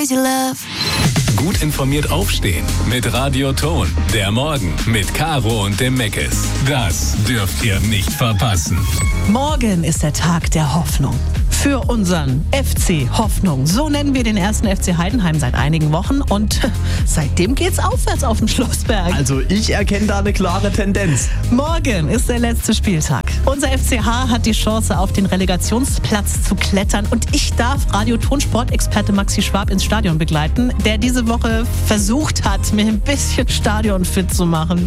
Gut informiert aufstehen mit Radio Ton. Der Morgen mit Caro und dem Meckes. Das dürft ihr nicht verpassen. Morgen ist der Tag der Hoffnung. Für unseren FC Hoffnung. So nennen wir den ersten FC Heidenheim seit einigen Wochen und seitdem geht's aufwärts auf dem Schlossberg. Also ich erkenne da eine klare Tendenz. Morgen ist der letzte Spieltag. Unser FCH hat die Chance, auf den Relegationsplatz zu klettern und ich darf Radio-Ton-Sportexperte Maxi Schwab ins Stadion begleiten, der diese Woche versucht hat, mir ein bisschen stadionfit zu machen.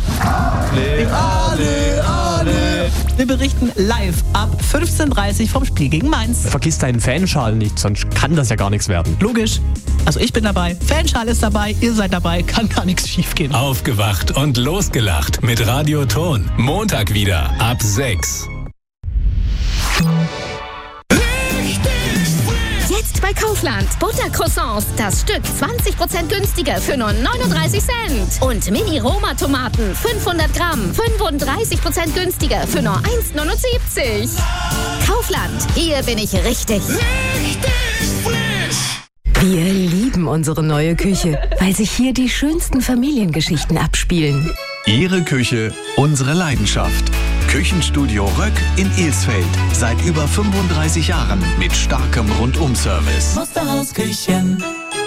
Ale. Wir berichten live ab 15:30 Uhr vom Spiel gegen Mainz. Vergiss deinen Fanschal nicht, sonst kann das ja gar nichts werden. Logisch. Also ich bin dabei, Fanschal ist dabei, ihr seid dabei, kann gar nichts schief gehen. Aufgewacht und losgelacht mit Radio Ton. Montag wieder ab 6. Jetzt bei Kaufland. Buttercroissants. Das Stück 20% günstiger für nur 39 Cent. Und Mini-Roma-Tomaten 500 Gramm. 35% günstiger für nur 1,79. Kaufland. Hier bin ich richtig. Wir lieben unsere neue Küche, weil sich hier die schönsten Familiengeschichten abspielen. Ihre Küche, unsere Leidenschaft. Küchenstudio Röck in Ilsfeld. Seit über 35 Jahren mit starkem Rundum-Service. Musterhausküchen.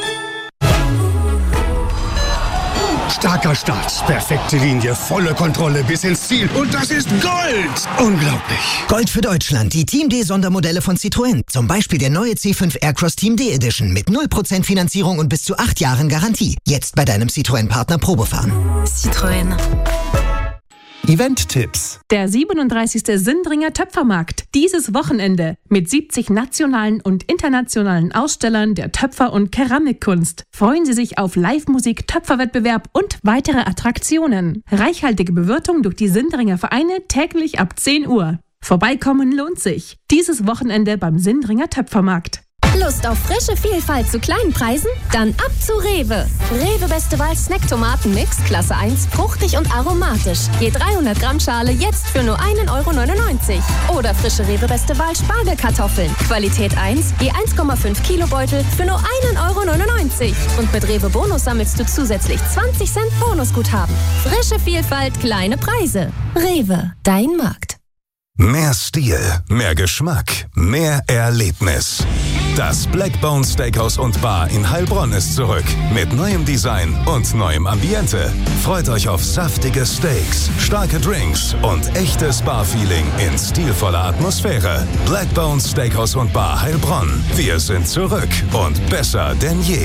Starker Start, perfekte Linie, volle Kontrolle bis ins Ziel. Und das ist Gold! Unglaublich. Gold für Deutschland, die Team D Sondermodelle von Citroën. Zum Beispiel der neue C5 Aircross Team D Edition mit 0% Finanzierung und bis zu 8 Jahren Garantie. Jetzt bei deinem Citroën-Partner Probefahren. Citroën. Event-Tipps. Der 37. Sindringer Töpfermarkt. Dieses Wochenende mit 70 nationalen und internationalen Ausstellern der Töpfer- und Keramikkunst. Freuen Sie sich auf Live-Musik, Töpferwettbewerb und weitere Attraktionen. Reichhaltige Bewirtung durch die Sindringer Vereine täglich ab 10 Uhr. Vorbeikommen lohnt sich. Dieses Wochenende beim Sindringer Töpfermarkt. Lust auf frische Vielfalt zu kleinen Preisen? Dann ab zu Rewe. Rewe Beste Wahl Snack-Tomaten-Mix, Klasse 1, fruchtig und aromatisch. Je 300 Gramm Schale jetzt für nur 1,99 €. Oder frische Rewe Beste Wahl Spargelkartoffeln. Qualität 1, je 1,5 Kilo Beutel für nur 1,99 €. Und mit Rewe Bonus sammelst du zusätzlich 20 Cent Bonusguthaben. Frische Vielfalt, kleine Preise. Rewe, dein Markt. Mehr Stil, mehr Geschmack, mehr Erlebnis. Das Blackbone Steakhouse und Bar in Heilbronn ist zurück. Mit neuem Design und neuem Ambiente. Freut euch auf saftige Steaks, starke Drinks und echtes Bar-Feeling in stilvoller Atmosphäre. Blackbone Steakhouse und Bar Heilbronn. Wir sind zurück und besser denn je.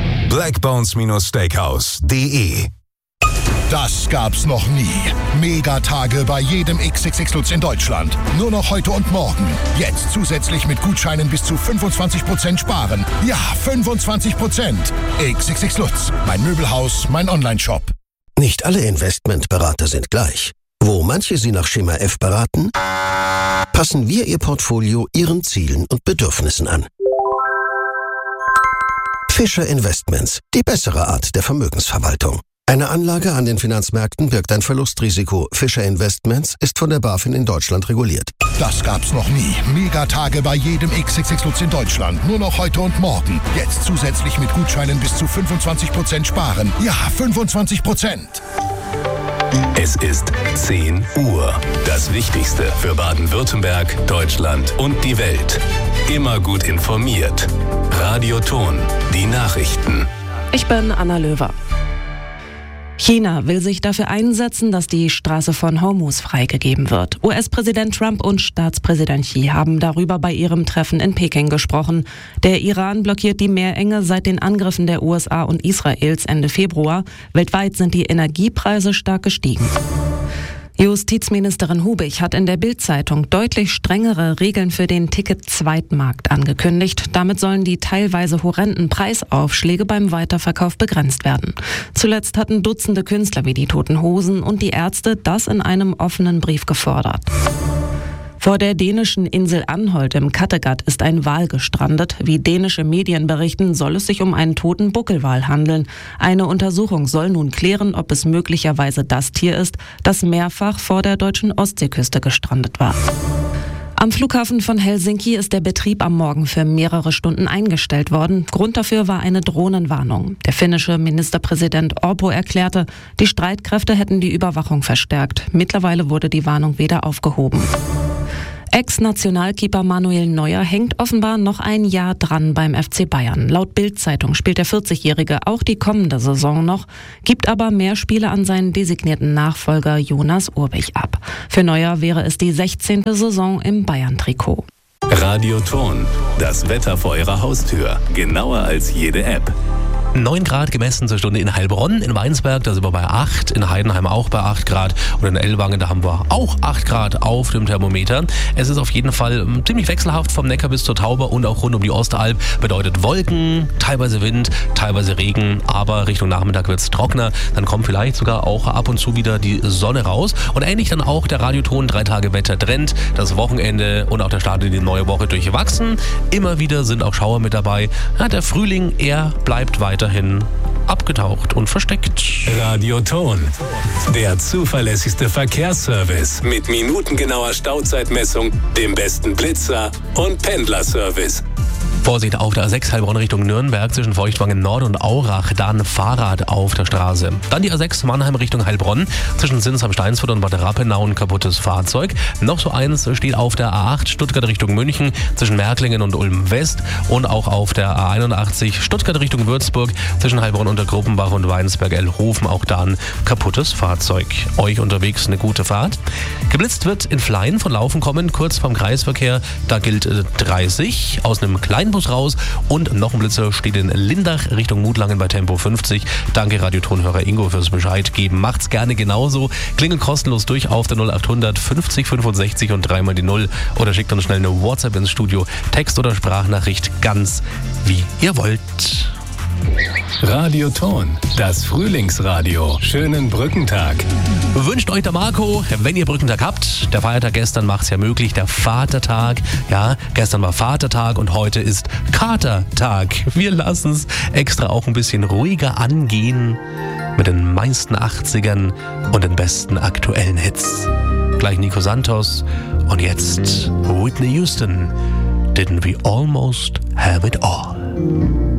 Blackbones-Steakhouse.de. Das gab's noch nie. Megatage bei jedem XXX Lutz in Deutschland. Nur noch heute und morgen. Jetzt zusätzlich mit Gutscheinen bis zu 25% sparen. Ja, 25%. XXX Lutz. Mein Möbelhaus, mein Onlineshop. Nicht alle Investmentberater sind gleich. Wo manche Sie nach Schema F beraten, passen wir Ihr Portfolio Ihren Zielen und Bedürfnissen an. Fischer Investments, die bessere Art der Vermögensverwaltung. Eine Anlage an den Finanzmärkten birgt ein Verlustrisiko. Fischer Investments ist von der BaFin in Deutschland reguliert. Das gab's noch nie. Megatage bei jedem XXX Lutz in Deutschland. Nur noch heute und morgen. Jetzt zusätzlich mit Gutscheinen bis zu 25% sparen. Ja, 25%. Es ist 10 Uhr. Das Wichtigste für Baden-Württemberg, Deutschland und die Welt. Immer gut informiert. Radio Ton, die Nachrichten. Ich bin Anna Löwer. China will sich dafür einsetzen, dass die Straße von Hormuz freigegeben wird. US-Präsident Trump und Staatspräsident Xi haben darüber bei ihrem Treffen in Peking gesprochen. Der Iran blockiert die Meerenge seit den Angriffen der USA und Israels Ende Februar. Weltweit sind die Energiepreise stark gestiegen. Justizministerin Hubig hat in der Bild-Zeitung deutlich strengere Regeln für den Ticket-Zweitmarkt angekündigt. Damit sollen die teilweise horrenden Preisaufschläge beim Weiterverkauf begrenzt werden. Zuletzt hatten Dutzende Künstler wie die Toten Hosen und die Ärzte das in einem offenen Brief gefordert. Vor der dänischen Insel Anholt im Kattegat ist ein Wal gestrandet. Wie dänische Medien berichten, soll es sich um einen toten Buckelwal handeln. Eine Untersuchung soll nun klären, ob es möglicherweise das Tier ist, das mehrfach vor der deutschen Ostseeküste gestrandet war. Am Flughafen von Helsinki ist der Betrieb am Morgen für mehrere Stunden eingestellt worden. Grund dafür war eine Drohnenwarnung. Der finnische Ministerpräsident Orpo erklärte, die Streitkräfte hätten die Überwachung verstärkt. Mittlerweile wurde die Warnung wieder aufgehoben. Ex-Nationalkeeper Manuel Neuer hängt offenbar noch ein Jahr dran beim FC Bayern. Laut Bild-Zeitung spielt der 40-Jährige auch die kommende Saison noch, gibt aber mehr Spiele an seinen designierten Nachfolger Jonas Urbich ab. Für Neuer wäre es die 16. Saison im Bayern-Trikot. Radio Ton, das Wetter vor Ihrer Haustür. Genauer als jede App. 9 Grad gemessen zur Stunde in Heilbronn, in Weinsberg, da sind wir bei 8, in Heidenheim auch bei 8 Grad und in Ellwangen, da haben wir auch 8 Grad auf dem Thermometer. Es ist auf jeden Fall ziemlich wechselhaft vom Neckar bis zur Tauber und auch rund um die Ostalb. Bedeutet Wolken, teilweise Wind, teilweise Regen, aber Richtung Nachmittag wird es trockener. Dann kommt vielleicht sogar auch ab und zu wieder die Sonne raus und ähnlich dann auch der Radioton 3 Tage Wettertrend. Das Wochenende und auch der Start in die neue Woche durchwachsen. Immer wieder sind auch Schauer mit dabei. Ja, der Frühling, er bleibt weiterhin abgetaucht und versteckt. Radio Ton, der zuverlässigste Verkehrsservice mit minutengenauer Stauzeitmessung, dem besten Blitzer und Pendlerservice. Vorsicht auf der A6 Heilbronn Richtung Nürnberg zwischen Feuchtwangen Nord und Aurach, dann Fahrrad auf der Straße. Dann die A6 Mannheim Richtung Heilbronn zwischen Sinsheim-Steinsfurt und Bad Rappenau ein kaputtes Fahrzeug. Noch so eins steht auf der A8 Stuttgart Richtung München zwischen Märklingen und Ulm West und auch auf der A81 Stuttgart Richtung Würzburg zwischen Heilbronn unter Gruppenbach und Weinsberg-Ellhofen auch da ein kaputtes Fahrzeug. Euch unterwegs eine gute Fahrt. Geblitzt wird in Flein von Laufen kommen, kurz vom Kreisverkehr, da gilt 30 aus einem kleinen Bus raus und noch ein Blitzer steht in Lindach Richtung Mutlangen bei Tempo 50. Danke Radiotonhörer Ingo fürs Bescheid geben. Macht's gerne genauso. Klingelt kostenlos durch auf der 0800 50 65 und 3 mal die 0 oder schickt uns schnell eine WhatsApp ins Studio. Text oder Sprachnachricht, ganz wie ihr wollt. Radio Ton, das Frühlingsradio. Schönen Brückentag. Wünscht euch der Marco, wenn ihr Brückentag habt. Der Feiertag gestern macht es ja möglich, der Vatertag. Ja, gestern war Vatertag und heute ist Katertag. Wir lassen es extra auch ein bisschen ruhiger angehen mit den meisten 80ern und den besten aktuellen Hits. Gleich Nico Santos und jetzt Whitney Houston. Didn't we almost have it all?